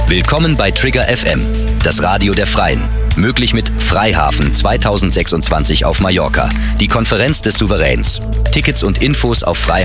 Willkommen bei Trigger FM, das Radio der Freien. Möglich mit Freihafen 2026 auf Mallorca, die Konferenz des Souveräns. Tickets und Infos auf